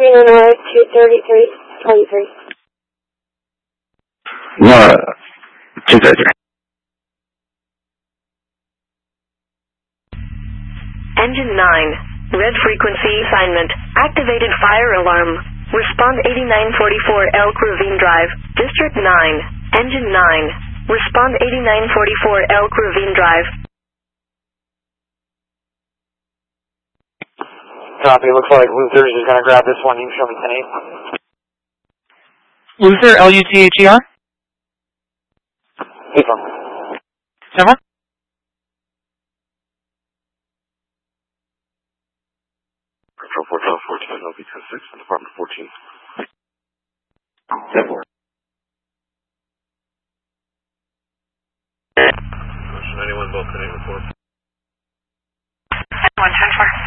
Illinois 23323. No, 233. Engine 9. Red frequency assignment. Activated fire alarm. Respond 8944 Elk Ravine Drive. District 9. Engine 9. Respond 8944 Elk Ravine Drive. Copy. Looks like Luther's is going to grab this one. You can show me 10-8. Luther, L-U-T-H-E-R? Luther. Never? Control 4, 14, LV-10-6, Department 14. 10-4. 91, both connect report. 110-4.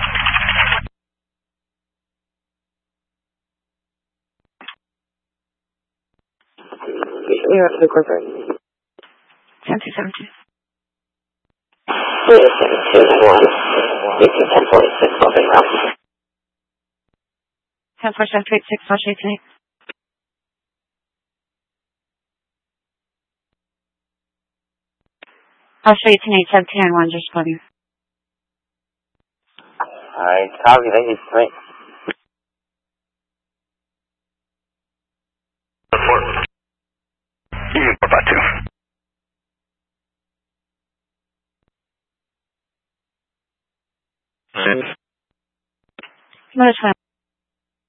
You're up to the corporate. 10-2-7-2. 721. 1046, open route. 10-4-7-2-8-6, I'll show you tonight. I'll show you tonight, 1791, just call you. Alright, copy. Thank you. Thanks. About 2. Notice